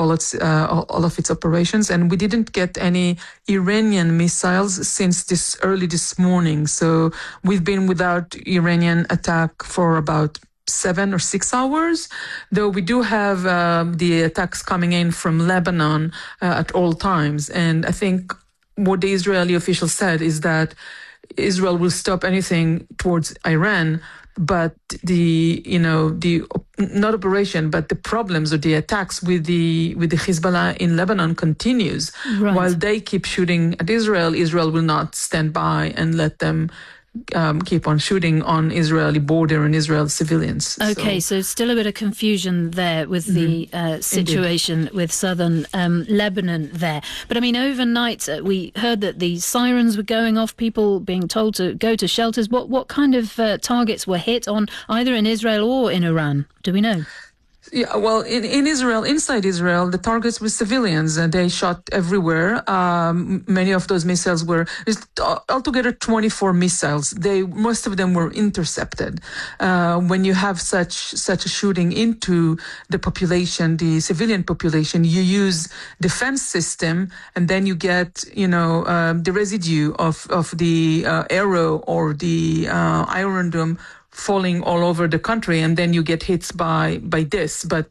all of its operations, and we didn't get any Iranian missiles since this morning. So we've been without Iranian attack for about 7 or 6 hours, though we do have the attacks coming in from Lebanon at all times. And I think what the Israeli official said is that Israel will stop anything towards Iran, but not operation, but the problems or the attacks with the Hezbollah in Lebanon continues. Right. While they keep shooting at Israel, Israel will not stand by and let them keep on shooting on Israeli border and Israel civilians. Okay, so still a bit of confusion there with the situation Indeed. With southern Lebanon there. But I mean, overnight we heard that the sirens were going off, people being told to go to shelters. What kind of targets were hit on either in Israel or in Iran? Do we know? Yeah, well, in Israel, inside Israel, the targets were civilians, and they shot everywhere. Many of those missiles were altogether 24 missiles. Most of them were intercepted. When you have such a shooting into the population, the civilian population, you use defense system, and then you get the residue of the arrow or the Iron Dome falling all over the country, and then you get hits by this, but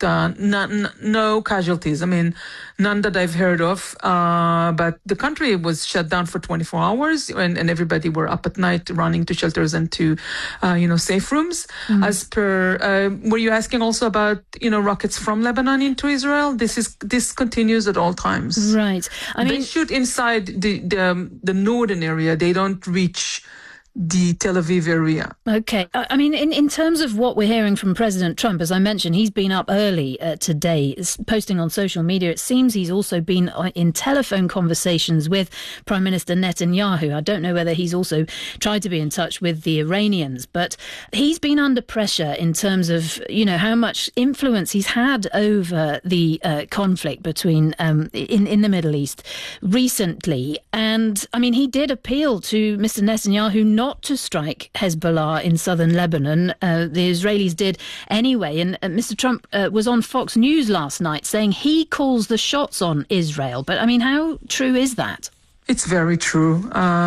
no casualties. I mean, none that I've heard of. But the country was shut down for 24 hours, and everybody were up at night running to shelters and to, safe rooms. As per, were you asking also about, rockets from Lebanon into Israel? This continues at all times. Right. They shoot inside the northern area. They don't reach the Tel Aviv area. Okay. I mean, in terms of what we're hearing from President Trump, as I mentioned, he's been up early today, posting on social media. It seems he's also been in telephone conversations with Prime Minister Netanyahu. I don't know whether he's also tried to be in touch with the Iranians, but he's been under pressure in terms of, how much influence he's had over the conflict between in the Middle East recently. And, I mean, he did appeal to Mr. Netanyahu not to strike Hezbollah in southern Lebanon. The Israelis did anyway. And Mr. Trump was on Fox News last night saying he calls the shots on Israel. But, I mean, how true is that? It's very true.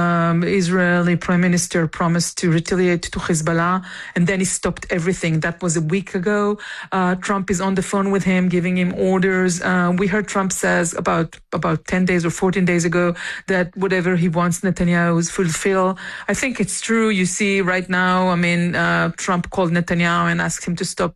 Israeli Prime Minister promised to retaliate to Hezbollah, and then he stopped everything. That was a week ago. Trump is on the phone with him, giving him orders. We heard Trump says about 10 days or 14 days ago that whatever he wants Netanyahu will fulfill. I think it's true. You see right now, Trump called Netanyahu and asked him to stop,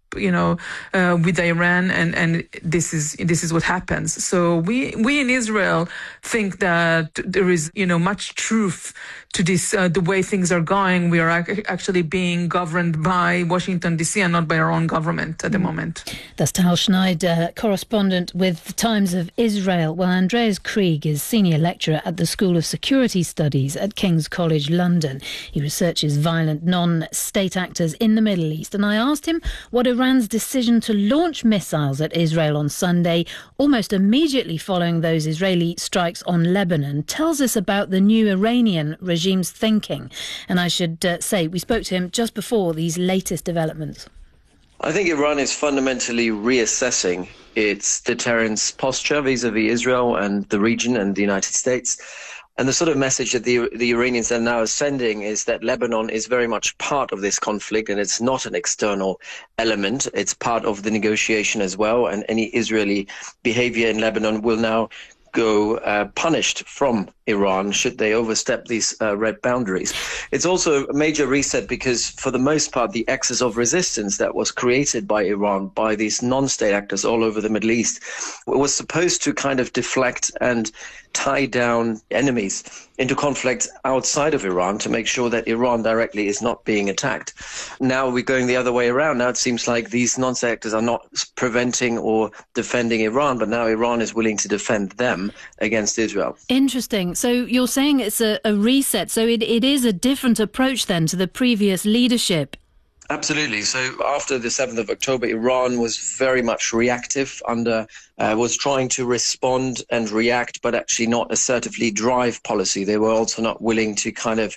with Iran, and this is what happens. So we in Israel think that there is, much truth to this, the way things are going. We are actually being governed by Washington, D.C. and not by our own government at the moment. That's Tal Schneider, correspondent with the Times of Israel. Well, Andreas Krieg is senior lecturer at the School of Security Studies at King's College London. He researches violent non-state actors in the Middle East. And I asked him what Iran's decision to launch missiles at Israel on Sunday, almost immediately following those Israeli strikes on Lebanon, tells us about the new Iranian regime's thinking. And I should say, we spoke to him just before these latest developments. I think Iran is fundamentally reassessing its deterrence posture vis-à-vis Israel and the region and the United States. And the sort of message that the Iranians are now sending is that Lebanon is very much part of this conflict, and it's not an external element. It's part of the negotiation as well. And any Israeli behavior in Lebanon will now go punished from Iran should they overstep these red boundaries. It's also a major reset because, for the most part, the axis of resistance that was created by Iran, by these non-state actors all over the Middle East, was supposed to kind of deflect and tie down enemies into conflict outside of Iran to make sure that Iran directly is not being attacked. Now we're going the other way around. Now it seems like these non-state actors are not preventing or defending Iran, but now Iran is willing to defend them against Israel. Interesting. So you're saying it's a reset. So it is a different approach then to the previous leadership. Absolutely. So after the 7th of October, Iran was very much reactive under was trying to respond and react, but actually not assertively drive policy. They were also not willing to kind of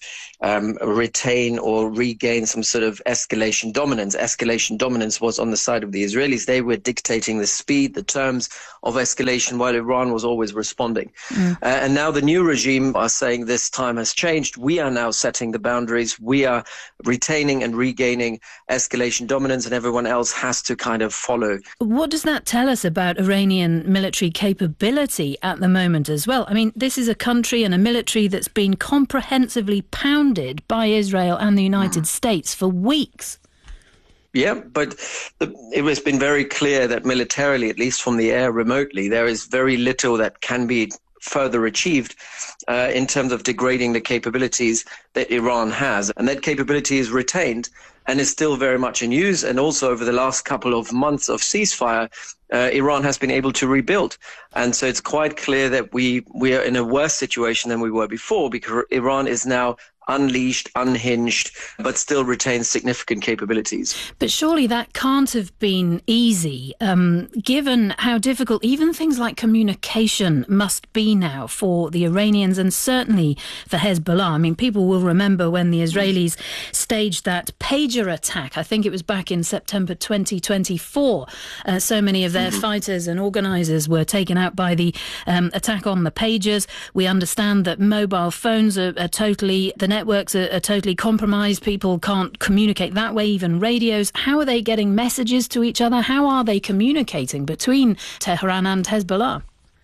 retain or regain some sort of escalation dominance. Escalation dominance was on the side of the Israelis. They were dictating the speed, the terms of escalation, while Iran was always responding. And now the new regime are saying this time has changed. We are now setting the boundaries. We are retaining and regaining escalation dominance, and everyone else has to kind of follow. What does that tell us about Iranian military capability at the moment as well? I mean, this is a country and a military that's been comprehensively pounded by Israel and the United States for weeks. Yeah, but it has been very clear that militarily, at least from the air remotely, there is very little that can be further achieved in terms of degrading the capabilities that Iran has. And that capability is retained and is still very much in use. And also over the last couple of months of ceasefire, Iran has been able to rebuild. And so it's quite clear that we are in a worse situation than we were before, because Iran is now unleashed, unhinged, but still retains significant capabilities. But surely that can't have been easy, given how difficult even things like communication must be now for the Iranians and certainly for Hezbollah. I mean, people will remember when the Israelis staged that pager attack. I think it was back in September 2024. So many of their fighters and organisers were taken out by the attack on the pagers. We understand that mobile phones are totally... The networks are totally compromised. People can't communicate that way, even radios. How are they getting messages to each other? How are they communicating between Tehran and Hezbollah?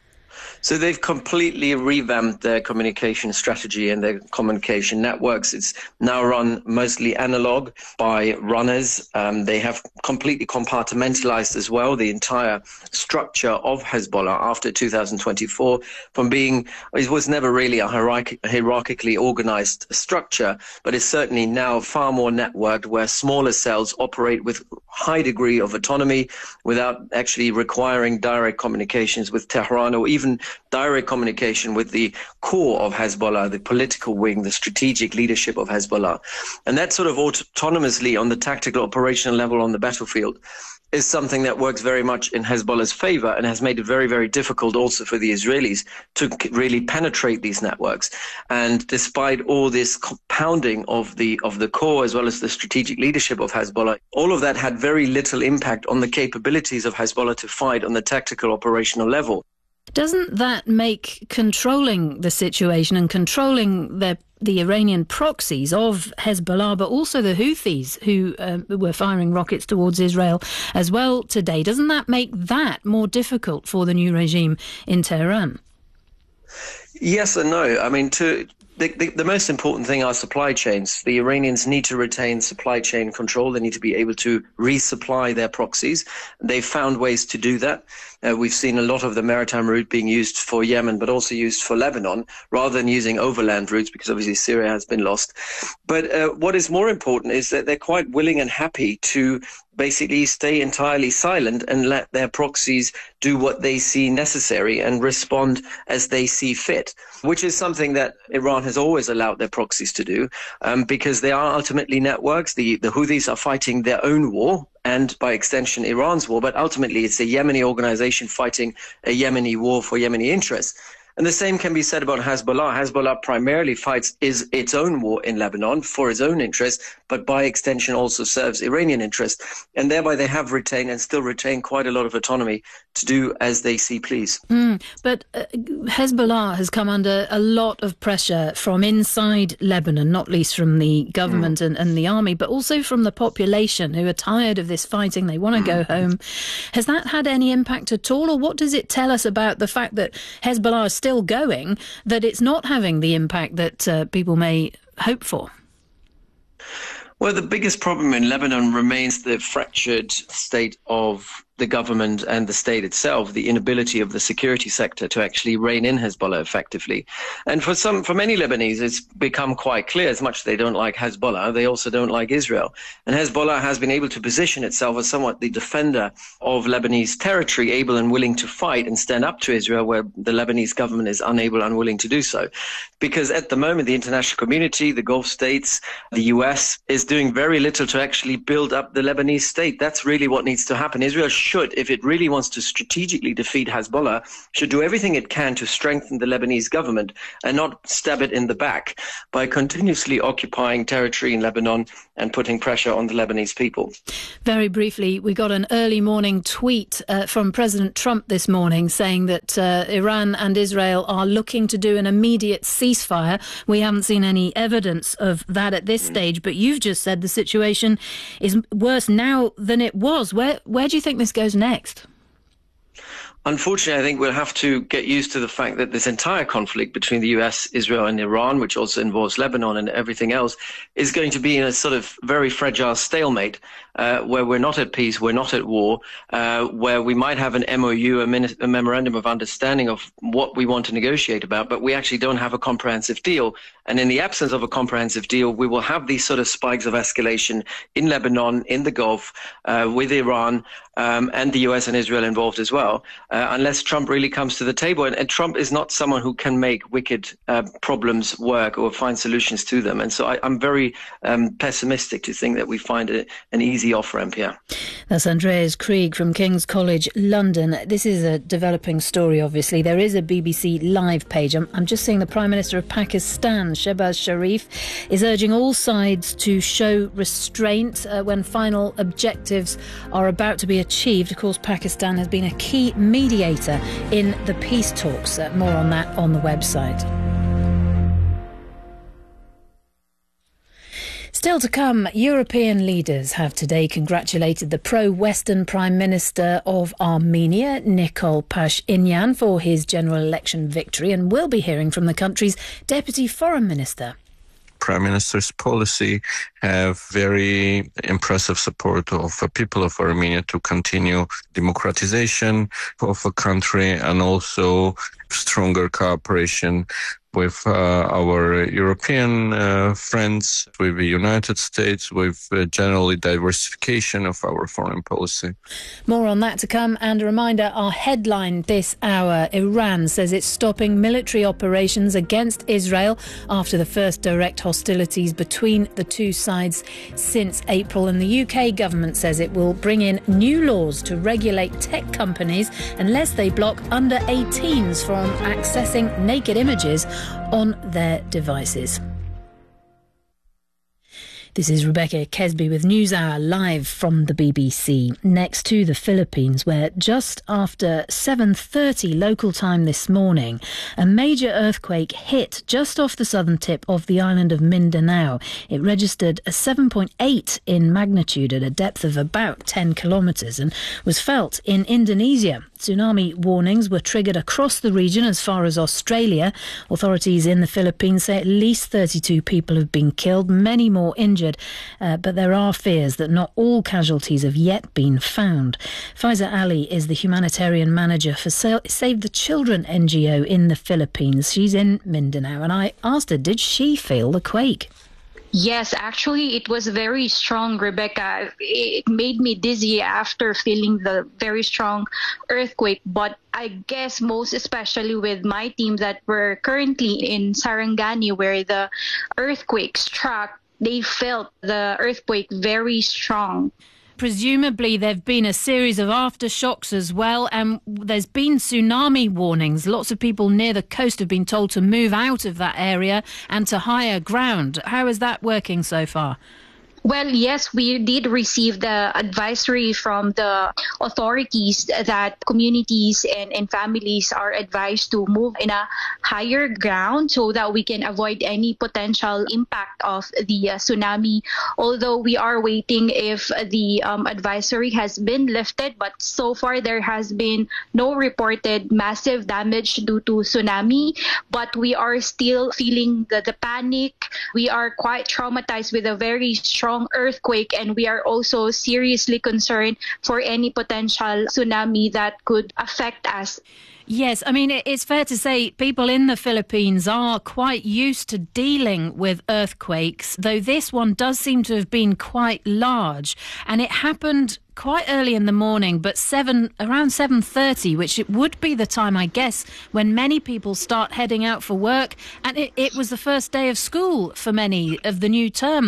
So they've completely revamped their communication strategy and their communication networks. It's now run mostly analog by runners. They have completely compartmentalized as well the entire structure of Hezbollah after 2024 from being, it was never really a hierarchically organized structure, but it's certainly now far more networked, where smaller cells operate with high degree of autonomy without actually requiring direct communications with Tehran or even direct communication with the core of Hezbollah, the political wing, the strategic leadership of Hezbollah. And that sort of autonomously on the tactical operational level on the battlefield is something that works very much in Hezbollah's favor and has made it very, very difficult also for the Israelis to really penetrate these networks. And despite all this compounding of the core as well as the strategic leadership of Hezbollah, all of that had very little impact on the capabilities of Hezbollah to fight on the tactical operational level. Doesn't that make controlling the situation and controlling the Iranian proxies of Hezbollah, but also the Houthis who were firing rockets towards Israel as well today, doesn't that make that more difficult for the new regime in Tehran? Yes and no. I mean, the most important thing are supply chains. The Iranians need to retain supply chain control. They need to be able to resupply their proxies. They've found ways to do that. We've seen a lot of the maritime route being used for Yemen, but also used for Lebanon, rather than using overland routes, because obviously Syria has been lost. But what is more important is that they're quite willing and happy to basically stay entirely silent and let their proxies do what they see necessary and respond as they see fit, which is something that Iran has always allowed their proxies to do, because they are ultimately networks. The Houthis are fighting their own war, and by extension Iran's war, but ultimately it's a Yemeni organization fighting a Yemeni war for Yemeni interests. And the same can be said about Hezbollah. Hezbollah primarily fights its own war in Lebanon for its own interest, but by extension also serves Iranian interests. And thereby they have retained and still retain quite a lot of autonomy to do as they see please. But Hezbollah has come under a lot of pressure from inside Lebanon, not least from the government and the army, but also from the population who are tired of this fighting. They want to go home. Has that had any impact at all? Or what does it tell us about the fact that Hezbollah is still going, that it's not having the impact that people may hope for? Well, the biggest problem in Lebanon remains the fractured state of the government and the state itself, the inability of the security sector to actually rein in Hezbollah effectively. And for many Lebanese, it's become quite clear, as much as they don't like Hezbollah, they also don't like Israel. And Hezbollah has been able to position itself as somewhat the defender of Lebanese territory, able and willing to fight and stand up to Israel where the Lebanese government is unable, unwilling to do so. Because at the moment, the international community, the Gulf states, the US is doing very little to actually build up the Lebanese state. That's really what needs to happen. Israel should, if it really wants to strategically defeat Hezbollah, should do everything it can to strengthen the Lebanese government and not stab it in the back by continuously occupying territory in Lebanon and putting pressure on the Lebanese people. Very briefly, we got an early morning tweet from President Trump this morning saying that Iran and Israel are looking to do an immediate ceasefire. We haven't seen any evidence of that at this stage, but you've just said the situation is worse now than it was. Where do you think this goes next? Unfortunately, I think we'll have to get used to the fact that this entire conflict between the US, Israel and Iran, which also involves Lebanon and everything else, is going to be in a sort of very fragile stalemate where we're not at peace, we're not at war, where we might have an MOU, a memorandum of understanding of what we want to negotiate about, but we actually don't have a comprehensive deal. And in the absence of a comprehensive deal, we will have these sort of spikes of escalation in Lebanon, in the Gulf, with Iran, and the US and Israel involved as well, unless Trump really comes to the table. And Trump is not someone who can make wicked problems work or find solutions to them. And so I'm very pessimistic to think that we find an easy off-ramp here. That's Andreas Krieg from King's College London. This is a developing story, obviously. There is a BBC Live page. I'm just seeing the Prime Minister of Pakistan, Shehbaz Sharif, is urging all sides to show restraint when final objectives are about to be achieved. Of course, Pakistan has been a key mediator in the peace talks. More on that on the website. Still to come, European leaders have today congratulated the pro-Western Prime Minister of Armenia, Nikol Pashinyan, for his general election victory, and we'll be hearing from the country's Deputy Foreign Minister. Prime Minister's policy have very impressive support of the people of Armenia to continue democratization of the country and also stronger cooperation with our European friends, with the United States, with generally diversification of our foreign policy. More on that to come, and a reminder, our headline this hour: Iran says it's stopping military operations against Israel after the first direct hostilities between the two sides since April, and the UK government says it will bring in new laws to regulate tech companies unless they block under 18s from accessing naked images on their devices. This is Rebecca Kesby with NewsHour live from the BBC. Next to the Philippines, where just after 7:30 local time this morning, a major earthquake hit just off the southern tip of the island of Mindanao. It registered a 7.8 in magnitude at a depth of about 10 kilometres and was felt in Indonesia. Tsunami warnings were triggered across the region as far as Australia. Authorities in the Philippines say at least 32 people have been killed, many more injured, but there are fears that not all casualties have yet been found. Faiza Ali is the humanitarian manager for Save the Children NGO in the Philippines. She's in Mindanao, and I asked her, did she feel the quake? Yes, actually, it was very strong, Rebecca. It made me dizzy after feeling the very strong earthquake. But I guess most especially with my team that were currently in Sarangani, where the earthquake struck, they felt the earthquake very strong. Presumably there have been a series of aftershocks as well, and there's been tsunami warnings. Lots of people near the coast have been told to move out of that area and to higher ground. How is that working so far? Well, yes, we did receive the advisory from the authorities that communities and families are advised to move in a higher ground so that we can avoid any potential impact of the tsunami. Although we are waiting if the advisory has been lifted, but so far there has been no reported massive damage due to tsunami. But we are still feeling the panic. We are quite traumatized with a very strong earthquake, and we are also seriously concerned for any potential tsunami that could affect us. Yes, I mean, it's fair to say people in the Philippines are quite used to dealing with earthquakes, though this one does seem to have been quite large, and it happened quite early in the morning, but around 7:30, which it would be the time, I guess, when many people start heading out for work, and it was the first day of school for many of the new term.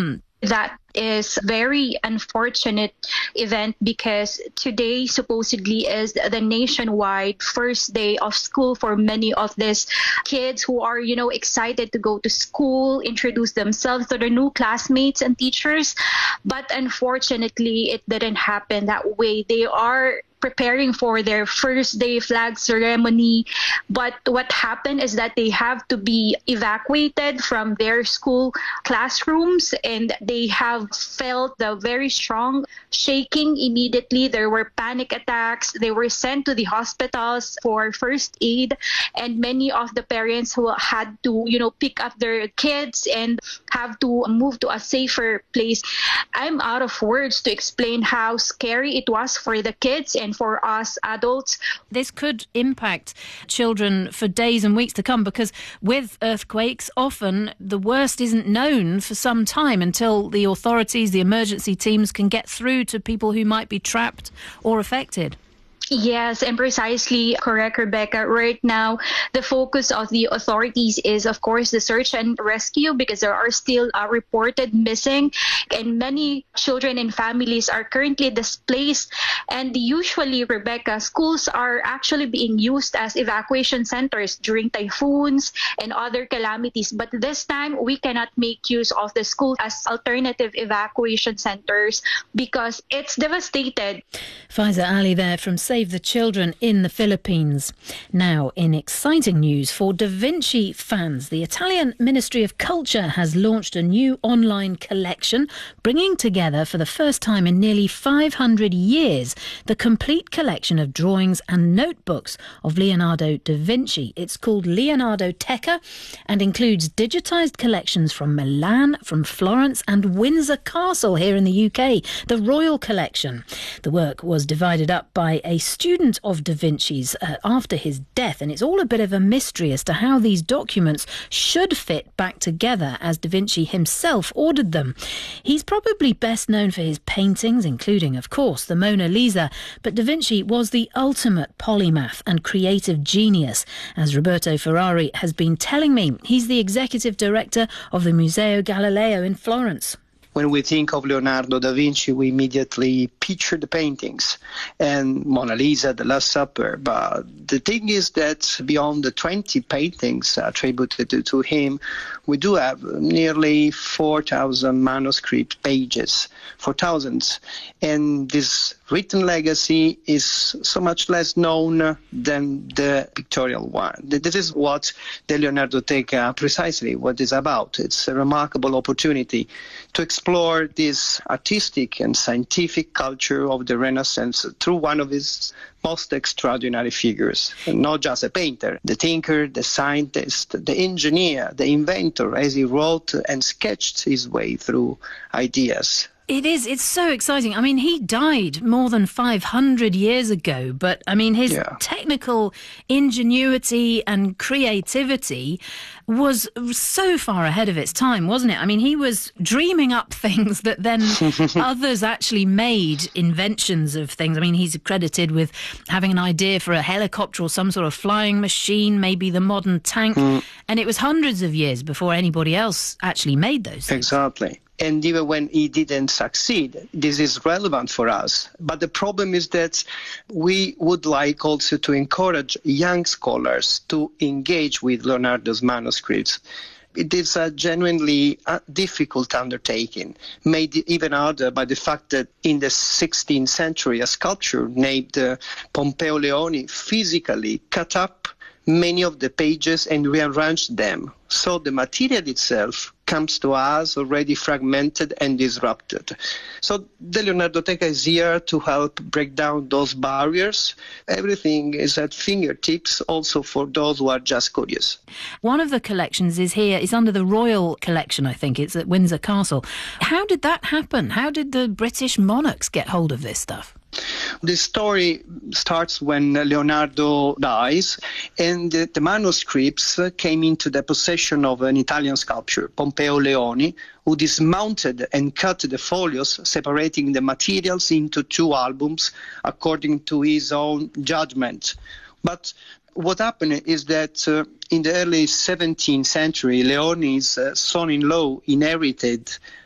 That is very unfortunate event because today supposedly is the nationwide first day of school for many of these kids who are, excited to go to school, introduce themselves to their new classmates and teachers. But unfortunately, it didn't happen that way. They are preparing for their first day flag ceremony. But what happened is that they have to be evacuated from their school classrooms, and they have felt the very strong shaking immediately. There were panic attacks. They were sent to the hospitals for first aid, and many of the parents who had to, pick up their kids and have to move to a safer place. I'm out of words to explain how scary it was for the kids and for us adults. This could impact children for days and weeks to come, because with earthquakes, often the worst isn't known for some time until the authorities, the emergency teams can get through to people who might be trapped or affected. Yes, and precisely correct, Rebecca. Right now, the focus of the authorities is, of course, the search and rescue, because there are still reported missing, and many children and families are currently displaced. And usually, Rebecca, schools are actually being used as evacuation centers during typhoons and other calamities. But this time, we cannot make use of the school as alternative evacuation centers because it's devastated. Faiza Ali there from Save the Children in the Philippines. Now, in exciting news for Da Vinci fans, the Italian Ministry of Culture has launched a new online collection, bringing together for the first time in nearly 500 years the complete collection of drawings and notebooks of Leonardo da Vinci. It's called Leonardoteca and includes digitised collections from Milan, from Florence and Windsor Castle here in the UK, the Royal Collection. The work was divided up by a student of Da Vinci's after his death, and it's all a bit of a mystery as to how these documents should fit back together as Da Vinci himself ordered them. He's probably best known for his paintings, including, of course, the Mona Lisa, but Da Vinci was the ultimate polymath and creative genius, as Roberto Ferrari has been telling me. He's the executive director of the Museo Galileo in Florence. When we think of Leonardo da Vinci, we immediately picture the paintings and Mona Lisa, The Last Supper. But the thing is that beyond the 20 paintings attributed to him, we do have nearly 4,000 manuscript pages, 4,000. And this written legacy is so much less known than the pictorial one. This is what the Leonardoteca precisely what is about. It's a remarkable opportunity to explore this artistic and scientific culture of the Renaissance through one of his most extraordinary figures, not just a painter, the thinker, the scientist, the engineer, the inventor, as he wrote and sketched his way through ideas. It's so exciting. I mean, he died more than 500 years ago, but I mean, his technical ingenuity and creativity was so far ahead of its time, wasn't it? I mean, he was dreaming up things that then others actually made inventions of things. I mean, he's credited with having an idea for a helicopter or some sort of flying machine, maybe the modern tank. And it was hundreds of years before anybody else actually made those things. Exactly. And even when he didn't succeed, this is relevant for us. But the problem is that we would like also to encourage young scholars to engage with Leonardo's manuscripts. It is a genuinely difficult undertaking, made even harder by the fact that in the 16th century, a sculptor named Pompeo Leoni physically cut up many of the pages and rearranged them. So the material itself comes to us already fragmented and disrupted. So the Leonardoteca is here to help break down those barriers. Everything is at fingertips also for those who are just curious. One of the collections is under the Royal Collection, I think. It's at Windsor Castle. How did that happen? How did the British monarchs get hold of this stuff? The story starts when Leonardo dies, and the manuscripts came into the possession of an Italian sculptor, Pompeo Leoni, who dismounted and cut the folios, separating the materials into two albums according to his own judgment. But what happened is that in the early 17th century, Leoni's son-in-law inherited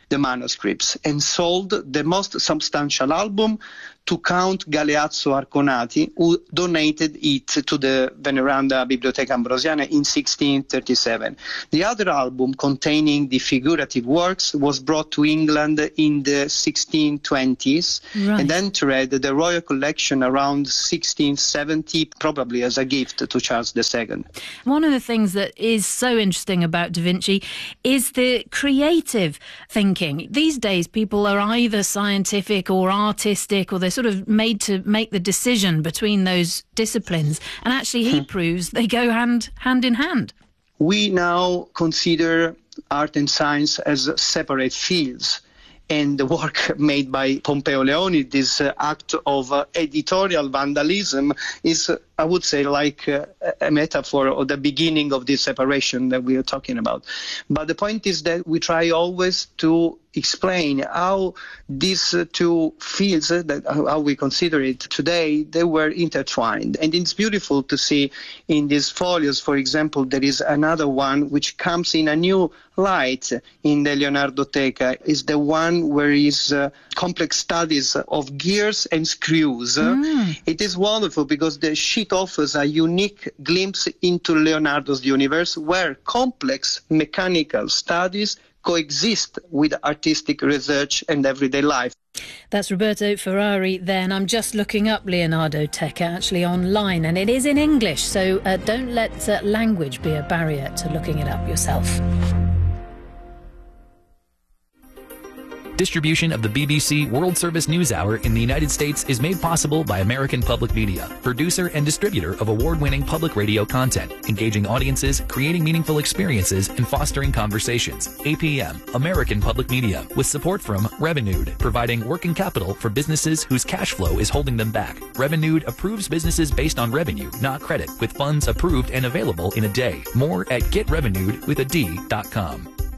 the manuscripts and sold the most substantial album to Count Galeazzo Arconati, who donated it to the Veneranda Biblioteca Ambrosiana in 1637. The other album, containing the figurative works, was brought to England in the 1620s and entered the royal collection around 1670, probably as a gift to Charles II. One of the things that is so interesting about Da Vinci is the creative thinking. These days, people are either scientific or artistic, or they're sort of made to make the decision between those disciplines. And actually, he proves they go hand in hand. We now consider art and science as separate fields. And the work made by Pompeo Leoni, this act of editorial vandalism, is, I would say, like a metaphor of the beginning of this separation that we are talking about. But the point is that we try always to explain how these two fields, how we consider it today, they were intertwined. And it's beautiful to see in these folios, for example, there is another one which comes in a new light in the Leonardoteca, is the one where is complex studies of gears and screws. It is wonderful because the sheet offers a unique glimpse into Leonardo's universe where complex mechanical studies coexist with artistic research and everyday life. That's Roberto Ferrari then. I'm just looking up Leonardoteca actually online, and it is in English, so don't let language be a barrier to looking it up yourself. Distribution of the BBC World Service News Hour in the United States is made possible by American Public Media, producer and distributor of award-winning public radio content, engaging audiences, creating meaningful experiences, and fostering conversations. APM, American Public Media, with support from Revenued, providing working capital for businesses whose cash flow is holding them back. Revenued approves businesses based on revenue, not credit, with funds approved and available in a day. More at getrevenued.com.